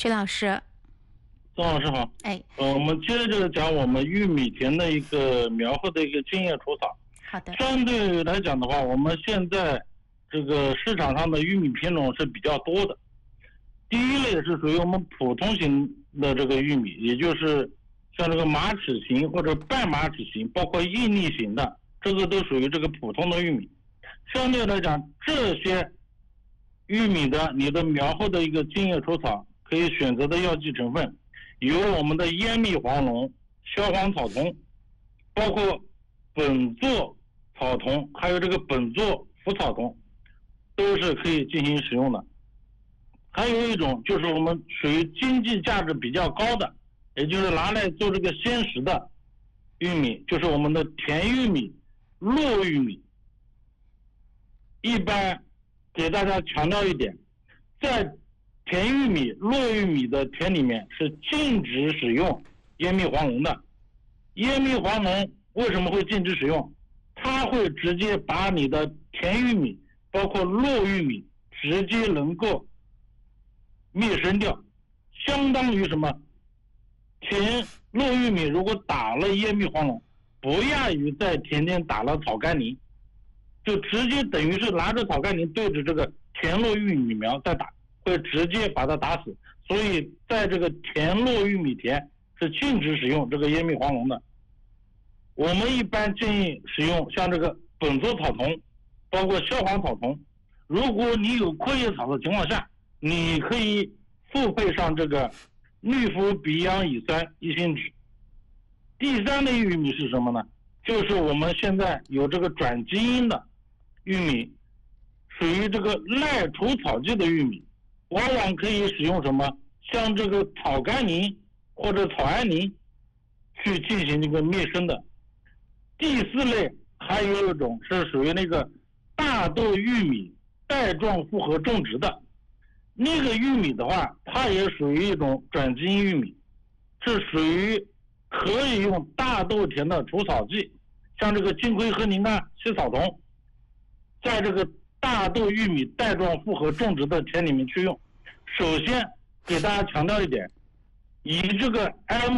徐老师。 宋老师好。 哎， 我们接着讲我们玉米田的一个苗后的一个经验除草。 好的。 相对来讲的话，我们现在这个市场上的玉米品种是比较多的。第一类是属于我们普通型的这个玉米，也就是像这个马齿形或者半马齿形，包括硬粒型的，这个都属于这个普通的玉米。相对来讲，这些玉米的你的苗后的一个经验除草可以选择的药剂成分有我们的烟蜜黄龙、硝黄草酮，包括苯唑草酮，还有这个苯唑辅草酮，都是可以进行使用的。还有一种就是我们属于经济价值比较高的，也就是拿来做这个鲜食的玉米，就是我们的甜玉米、糯玉米。一般给大家强调一点，在甜玉米、糯玉米的田里面是禁止使用烟蜜黄龙的。烟蜜黄龙为什么会禁止使用？它会直接把你的甜玉米包括糯玉米直接能够灭生掉，相当于什么？甜糯玉米如果打了烟蜜黄龙，不亚于在田间打了草甘膦，就直接等于是拿着草甘膦对着这个甜糯玉米苗在打，会直接把它打死。所以在这个甜糯玉米田是禁止使用这个烟蜜黄龙的。我们一般建议使用像这个苯唑草酮，包括硝黄草酮。如果你有阔叶草的情况下，你可以复配上这个氯呋比氧乙酸一星酯。第三类玉米是什么呢？就是我们现在有这个转基因的玉米，属于这个赖除草剂的玉米，往往可以使用什么？像这个草甘膦或者草胺宁去进行这个灭生的。第四类还有一种是属于那个大豆玉米带状复合种植的。那个玉米的话，它也属于一种转基因玉米，是属于可以用大豆田的除草剂，像这个金匮和宁苷烯草酮，在这个大豆玉米带状复合种植的田里面去用。首先给大家强调一点，以这个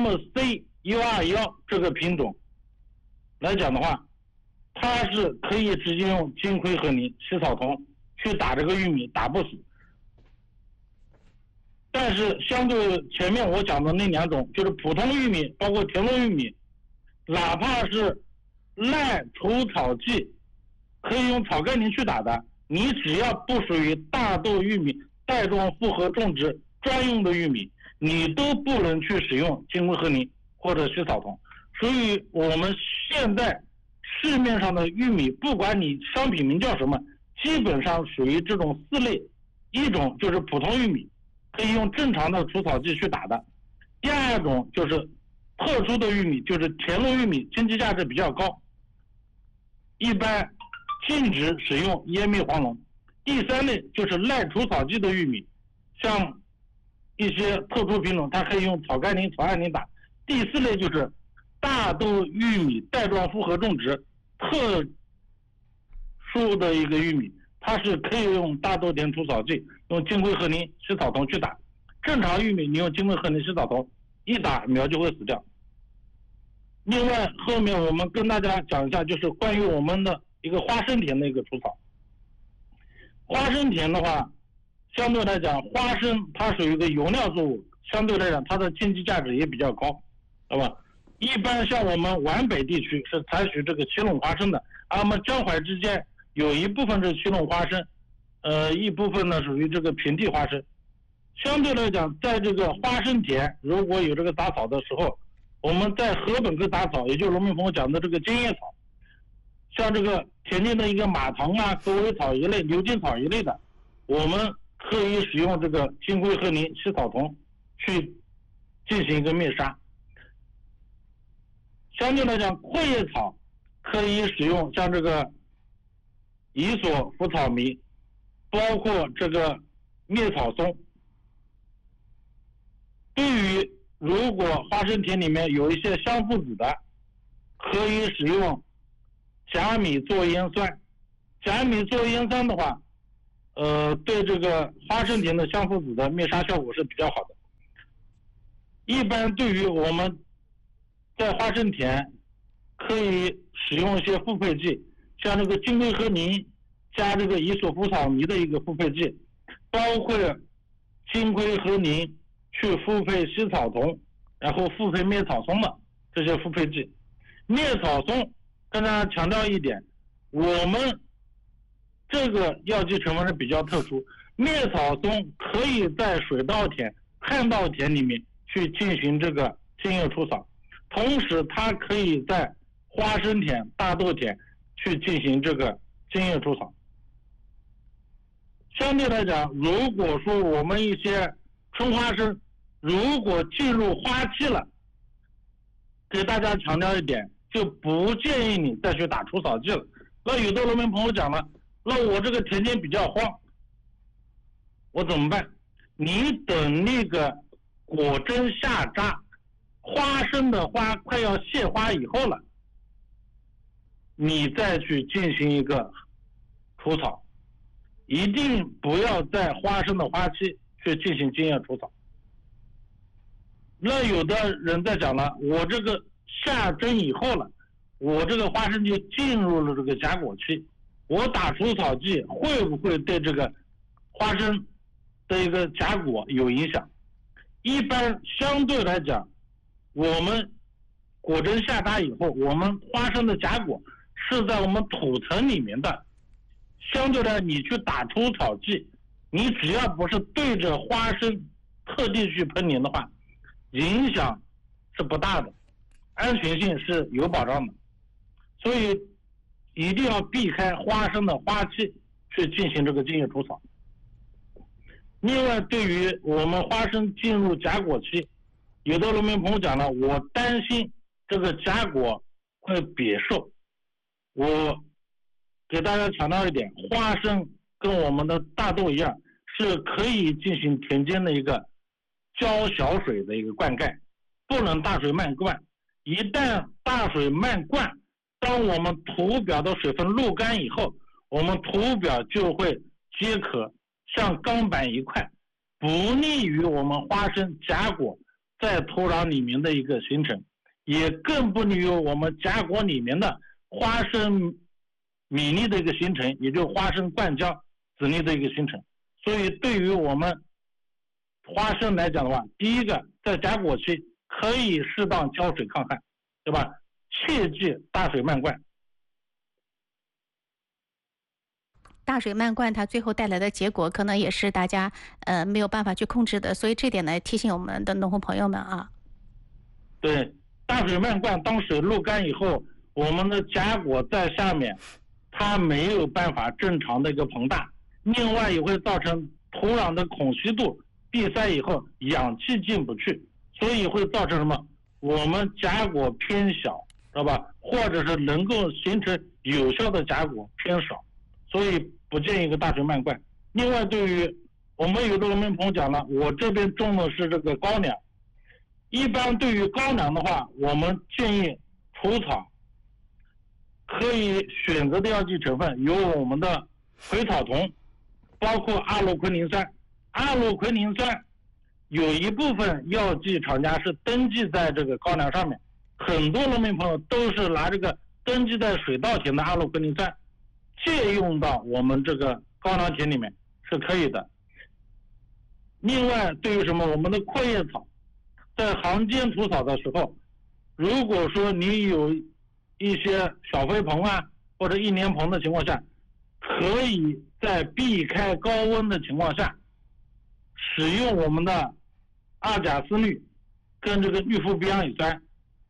MC121这个品种来讲的话，它是可以直接用金匮和宁烯草酮去打这个玉米，打不死。但是相对前面我讲的那两种，就是普通玉米包括甜糯玉米，哪怕是赖除草剂可以用草甘膦去打的，你只要不属于大豆玉米带状复合种植专用的玉米，你都不能去使用金匮和宁或者烯草酮。所以我们现在市面上的玉米，不管你商品名叫什么，基本上属于这种四类。一种就是普通玉米，可以用正常的除草剂去打的。第二种就是特殊的玉米，就是甜糯玉米，经济价值比较高，一般禁止使用烟蜜黄龙。第三类就是赖除草剂的玉米，像一些特殊品种，它可以用草甘膦、草胺宁打。第四类就是大豆玉米带状复合种植特殊的一个玉米，它是可以用大豆田除草剂，用金匮和宁烯草酮去打。正常玉米你用金匮和宁烯草酮一打，苗就会死掉。另外后面我们跟大家讲一下，就是关于我们的一个花生田的一个除草。花生田的话，相对来讲，花生它属于一个油料作物，相对来讲它的经济价值也比较高，对吧？一般像我们皖北地区是采取这个齐陇花生的，而我们江淮之间有一部分是齐陇花生，一部分呢属于这个平地花生。相对来讲，在这个花生田如果有这个杂草的时候，我们在禾本科杂草，也就是农民朋友讲的这个尖叶草，像这个田间的一个马唐啊、狗尾草一类、牛筋草一类的，我们可以使用这个金匮和宁烯草酮去进行一个灭杀。相对来讲，阔叶草可以使用像这个乙索辅草醚，包括这个灭草松。对于如果花生田里面有一些香附子的，可以使用甲米唑烟酸。甲米唑烟酸的话，对这个花生田的香附子的灭杀效果是比较好的。 一般对于我们在花生田可以使用一些复配剂，像这个金龟壳泥加这个乙索福草泥的一个复配剂，包括金龟壳泥去复配烯草酮，然后复配灭草松的这些复配剂。灭草松跟大家强调一点，我们这个药剂成分是比较特殊，灭草松可以在水稻田、旱稻田里面去进行这个茎叶除草，同时它可以在花生田、大豆田去进行这个茎叶除草。相对来讲，如果说我们一些春花生如果进入花期了，给大家强调一点，就不建议你再去打除草剂了。那有的农民朋友讲了，那我这个田间比较荒，我怎么办？你等那个果针下扎，花生的花快要谢花以后了，你再去进行一个除草，一定不要在花生的花期去进行茎叶除草。那有的人在讲了，我这个下针以后了，我这个花生就进入了这个假果期，我打除草剂会不会对这个花生的一个假果有影响？一般相对来讲，我们果针下扎以后，我们花生的假果是在我们土层里面的，相对来你去打除草剂，你只要不是对着花生特地去喷淋的话，影响是不大的，安全性是有保障的，所以一定要避开花生的花期去进行这个茎叶除草。另外，对于我们花生进入假果期，有的农民朋友讲了，我担心这个假果会瘪瘦。我给大家强调一点，花生跟我们的大豆一样，是可以进行田间的一个浇小水的一个灌溉，不能大水漫灌。一旦大水漫灌，当我们土表的水分露干以后，我们土表就会结壳，像钢板一块，不利于我们花生假果在土壤里面的一个形成，也更不利于我们假果里面的花生米粒的一个形成，也就是花生灌浆籽粒的一个形成。所以对于我们花生来讲的话，第一个在假果期可以适当浇水抗旱，对吧？切忌大水漫灌。 大水漫灌它最后带来的结果可能也是大家没有办法去控制的，所以这点呢提醒我们的农户朋友们啊。 对，大水漫灌，当水露干以后，我们的假果在下面，它没有办法正常的一个膨大，另外也会造成土壤的孔隙度闭塞以后，氧气进不去，所以会造成什么？我们假果偏小，知道吧？或者是能够形成有效的假果偏少，所以不建议一个大水漫灌。另外，对于我们有的农民朋友讲了，我这边种的是这个高粱，一般对于高粱的话，我们建议除草可以选择的药剂成分有我们的葵草酮，包括阿洛昆林酸。阿洛昆林酸有一部分药剂厂家是登记在这个高粱上面，很多农民朋友都是拿这个登记在水稻田的阿洛昆林酸借用到我们这个高粱田里面是可以的。另外，对于什么我们的阔叶草，在行间除草的时候，如果说你有一些小飞棚啊或者一年棚的情况下，可以在避开高温的情况下使用我们的二甲丝氯跟这个氯呋必氨乙酸。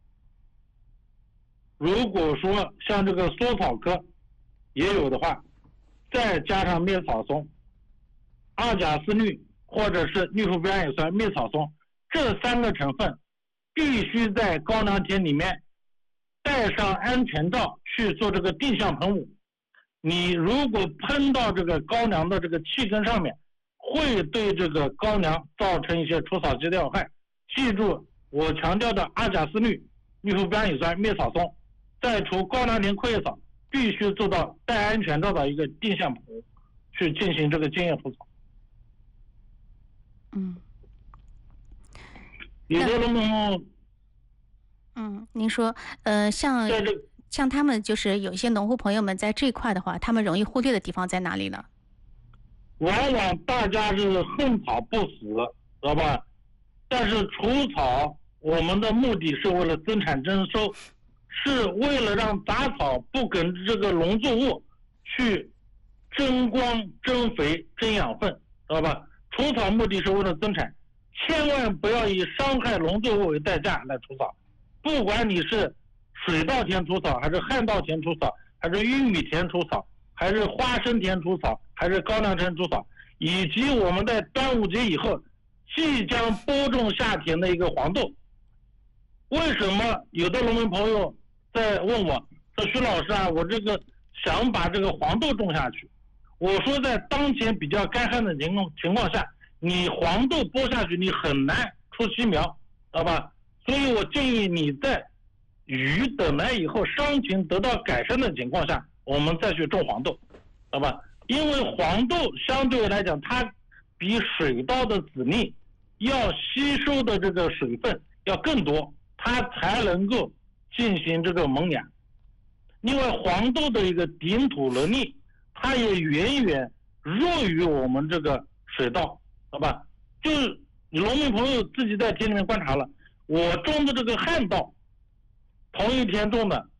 如果说像这个缩草科也有的话，再加上灭草松、二甲丝氯或者是氯呋必氨乙酸、灭草松这3个成分，必须在高粱田里面戴上安全罩去做这个定向喷雾。你如果喷到这个高粱的这个气根上面，会对这个高粱造成一些除草剂的要害。记住我强调的二甲丝氯、氯呋必氨乙酸、灭草松，在除高粱田阔叶草必须做到戴安全罩的一个定向喷雾去进行这个茎叶除草。 有的农民朋友您说，像他们就是有一些农户朋友们在这一块的话，他们容易忽略的地方在哪里呢？ 往往大家是恨草不死，知道吧？但是除草，我们的目的是为了增产增收，是为了让杂草不跟这个农作物去争光、争肥、争养分，知道吧？除草目的是为了增产，千万不要以伤害农作物为代价来除草。不管你是水稻田除草，还是旱稻田除草，还是玉米田除草，还是花生田除草，还是高粱田除草，以及我们在端午节以后即将播种下田的一个黄豆。为什么有的农民朋友在问我说，徐老师啊，我这个想把这个黄豆种下去。我说在当前比较干旱的情况下，你黄豆播下去你很难出新苗，知道吧？所以我建议你在雨等来以后伤情得到改善的情况下，我们再去种黄豆，知道吧？因为黄豆相对来讲，它比水稻的籽粒要吸收的这个水分要更多，它才能够进行这个萌芽。另外，黄豆的一个顶土能力，它也远远弱于我们这个水稻，好吧？就是农民朋友自己在田里面观察了，我种的这个旱稻，同一田种的，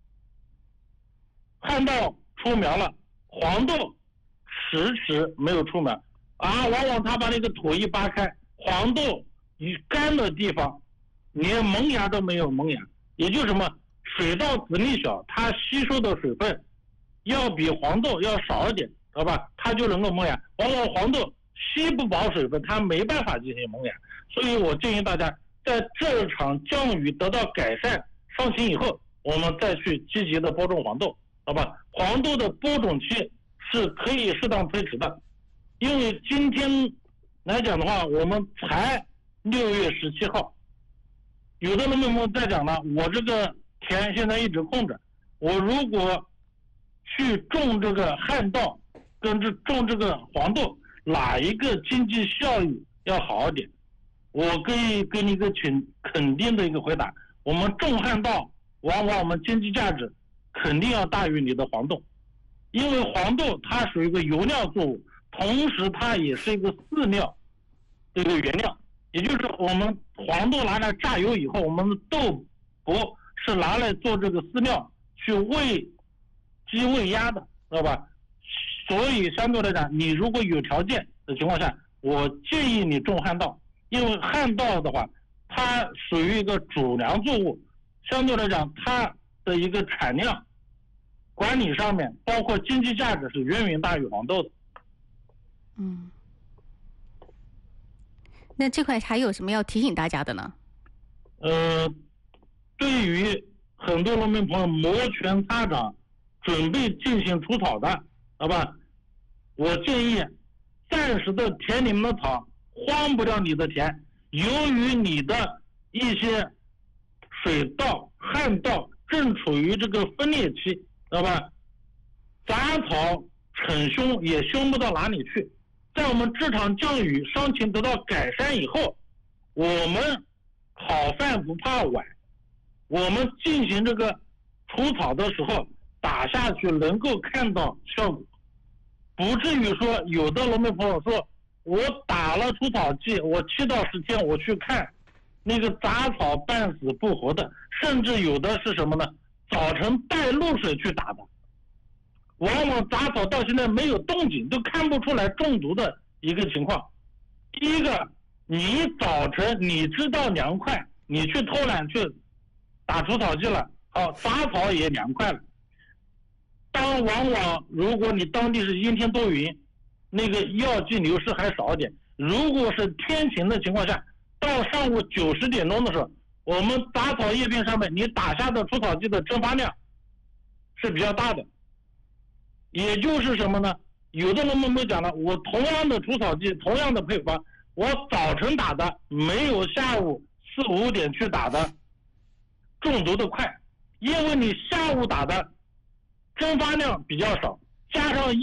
旱稻出苗了，黄豆迟迟没有出苗啊，往往他把那个土一扒开，黄豆与干的地方连萌芽都没有萌芽，也就是什么，水稻籽粒小，它吸收的水分要比黄豆要少一点，知道吧？它就能够萌芽。往往黄豆吸不饱水分，它没办法进行萌芽。所以我建议大家，在这场降雨得到改善伤情以后，我们再去积极的播种黄豆，好吧？黄豆的播种期是可以适当推迟的，因为今天来讲的话，我们才6月17号，有的农民朋友在讲了，我这个田现在一直空着，我如果去种这个旱稻跟种这个黄豆，哪一个经济效益要好一点？我可以给你一个肯定的一个回答，我们种旱稻往往我们经济价值肯定要大于你的黄豆，因为黄豆它属于一个油料作物，同时它也是一个饲料的一个原料，也就是我们黄豆拿来榨油以后，我们的豆粕是拿来做这个饲料去喂鸡喂鸭的，知道吧？所以相对来讲，你如果有条件的情况下，我建议你种旱稻，因为旱稻的话，它属于一个主粮作物，相对来讲，它的一个产量管理上面，包括经济价值是远远大于黄豆的。 那这块还有什么要提醒大家的呢？ 对于很多农民朋友摩拳擦掌准备进行除草的，好吧？我建议暂时的田里面的草荒不掉你的田，由于你的一些水稻、旱稻正处于这个分裂期，知道吧？杂草逞凶也凶不到哪里去。在我们这场降雨伤情得到改善以后，我们好饭不怕晚，我们进行这个除草的时候打下去能够看到效果，不至于说有的农民朋友说我打了除草剂，我7到10天我去看那个杂草半死不活的，甚至有的是什么呢？早晨带露水去打的，往往杂草到现在没有动静，都看不出来中毒的一个情况。第一个，你早晨你知道凉快，你去偷懒去打除草剂了，好，杂草也凉快了。往往如果你当地是阴天多云，那个药剂流失还少一点。如果是天晴的情况下，到上午9、10点钟的时候，我们杂草叶片上面你打下的除草剂的蒸发量是比较大的。也就是什么呢？有的农民朋友讲了，我同样的除草剂，同样的配方，我早晨打的没有下午4、5点去打的中毒的快，因为你下午打的蒸发量比较少，加上